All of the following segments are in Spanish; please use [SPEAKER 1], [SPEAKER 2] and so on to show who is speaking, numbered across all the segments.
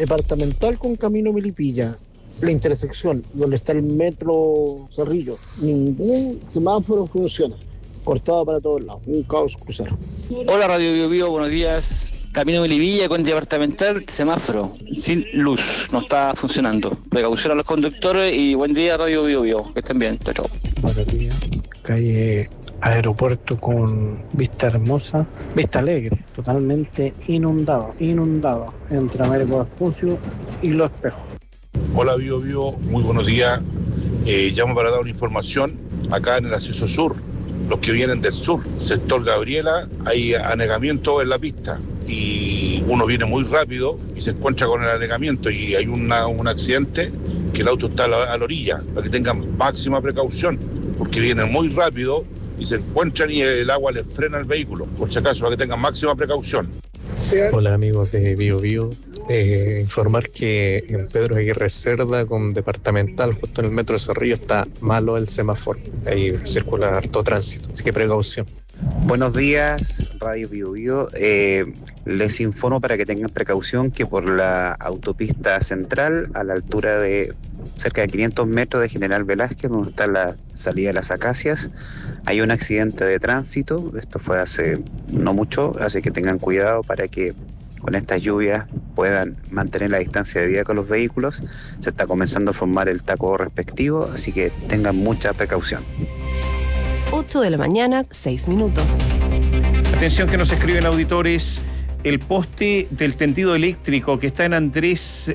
[SPEAKER 1] Departamental con Camino Melipilla, la intersección donde está el metro Cerrillo, ningún semáforo funciona. Cortado para todos lados, un caos crucero.
[SPEAKER 2] Hola Radio Bio Bio, buenos días. Camino Melipilla con departamental, semáforo, sin luz, no está funcionando. Precaución a los conductores y buen día Radio Bio Bio, que estén bien, chao, chao.
[SPEAKER 3] Buenos días, calle Aeropuerto con vista hermosa, vista alegre, totalmente inundado, entre Américo Vespucio y Los Espejos.
[SPEAKER 4] Hola Bio Bio, muy buenos días. Llamo para dar una información acá en el acceso sur. Los que vienen del sur, sector Gabriela, hay anegamiento en la pista y uno viene muy rápido y se encuentra con el anegamiento y hay un accidente que el auto está a la orilla, para que tengan máxima precaución, porque vienen muy rápido y se encuentran y el agua les frena el vehículo, por si acaso, para que tengan máxima precaución.
[SPEAKER 3] Hola amigos de Bio Bio, informar que en Pedro Aguirre Cerda con departamental justo en el metro de Cerrillo está malo el semáforo, ahí circula harto tránsito, así que precaución.
[SPEAKER 5] Buenos días, Radio Bio Bio. Les informo para que tengan precaución que por la autopista central, a la altura de cerca de 500 metros de General Velázquez, donde está la salida de las Acacias, hay un accidente de tránsito. Esto fue hace no mucho, así que tengan cuidado para que con estas lluvias puedan mantener la distancia debida con los vehículos. Se está comenzando a formar el taco respectivo, así que tengan mucha precaución.
[SPEAKER 6] 8 de la mañana, 6 minutos.
[SPEAKER 7] Atención que nos escriben auditores. El poste del tendido eléctrico que está en Andes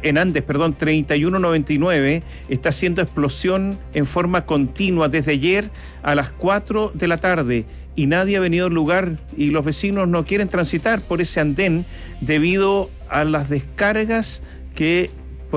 [SPEAKER 7] 3199 está haciendo explosión en forma continua desde ayer a las 4 de la tarde y nadie ha venido al lugar y los vecinos no quieren transitar por ese andén debido a las descargas que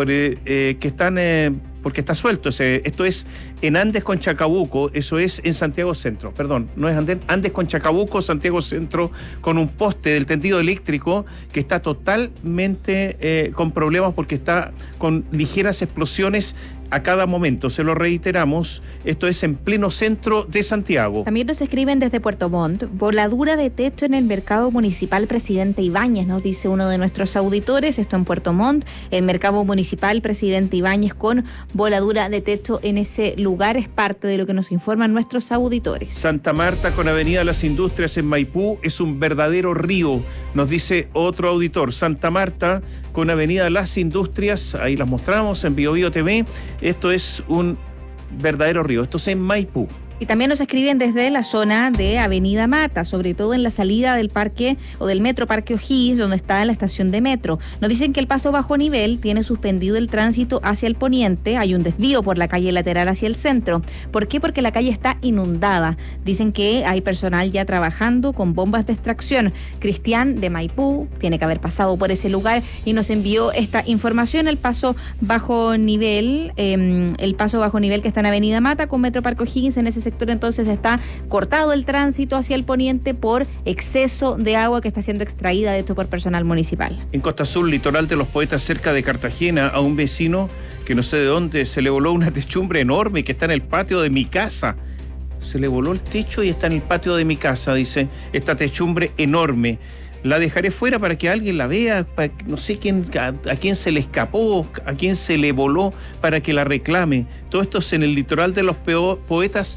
[SPEAKER 7] están porque está suelto. Esto es en Andes con Chacabuco, eso es en Santiago Centro, perdón, no es Andes con Chacabuco, Santiago Centro, con un poste del tendido eléctrico que está totalmente con problemas porque está con ligeras explosiones a cada momento. Se lo reiteramos, esto es en pleno centro de Santiago.
[SPEAKER 8] También nos escriben desde Puerto Montt, voladura de techo en el mercado municipal Presidente Ibáñez, nos dice uno de nuestros auditores, esto en Puerto Montt, el mercado municipal Presidente Ibáñez con voladura de techo en ese lugar, es parte de lo que nos informan nuestros auditores.
[SPEAKER 7] Santa Marta con Avenida Las Industrias en Maipú es un verdadero río, nos dice otro auditor. Santa Marta con Avenida Las Industrias, ahí las mostramos en Bio Bio TV. Esto es un verdadero río, esto es en Maipú.
[SPEAKER 8] Y también nos escriben desde la zona de Avenida Mata, sobre todo en la salida del parque o del metro Parque O'Higgins, donde está la estación de metro. Nos dicen que el paso bajo nivel tiene suspendido el tránsito hacia el poniente, hay un desvío por la calle lateral hacia el centro. ¿Por qué? Porque la calle está inundada. Dicen que hay personal ya trabajando con bombas de extracción. Cristian de Maipú tiene que haber pasado por ese lugar y nos envió esta información. El paso bajo nivel que está en Avenida Mata con metro Parque O'Higgins, en ese sector entonces está cortado el tránsito hacia el poniente por exceso de agua que está siendo extraída de esto por personal municipal.
[SPEAKER 7] En Costa Azul, litoral de los Poetas, cerca de Cartagena, a un vecino que no sé de dónde se le voló una techumbre enorme que está en el patio de mi casa. Se le voló el techo y está en el patio de mi casa, dice, esta techumbre enorme. La dejaré fuera para que alguien la vea, no sé a quién se le escapó, a quién se le voló, para que la reclame. Todo esto es en el litoral de los Poetas,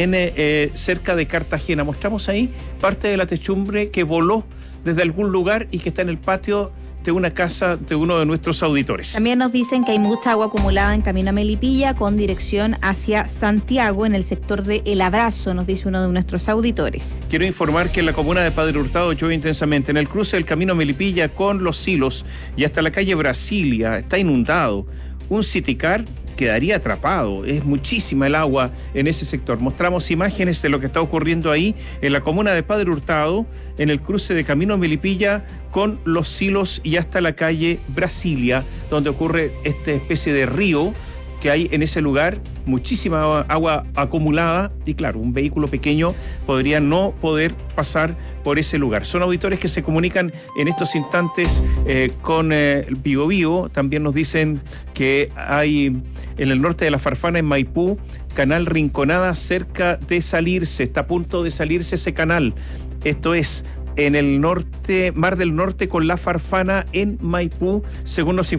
[SPEAKER 7] cerca de Cartagena. Mostramos ahí parte de la techumbre que voló desde algún lugar y que está en el patio de una casa de uno de nuestros auditores.
[SPEAKER 8] También nos dicen que hay mucha agua acumulada en camino a Melipilla con dirección hacia Santiago en el sector de El Abrazo, nos dice uno de nuestros auditores.
[SPEAKER 7] Quiero informar que en la comuna de Padre Hurtado llueve intensamente. En el cruce del camino Melipilla con Los Silos y hasta la calle Brasilia está inundado. Un Citicar quedaría atrapado, es muchísima el agua en ese sector. Mostramos imágenes de lo que está ocurriendo ahí en la comuna de Padre Hurtado, en el cruce de Camino Melipilla con Los Silos y hasta la calle Brasilia, donde ocurre esta especie de río que hay en ese lugar, muchísima agua acumulada y claro, un vehículo pequeño podría no poder pasar por ese lugar. Son auditores que se comunican en estos instantes con Bio Bio. También nos dicen que hay en el norte de la Farfana, en Maipú, canal Rinconada cerca de salirse, está a punto de salirse ese canal. Esto es en el norte, Mar del Norte con la Farfana en Maipú, según nos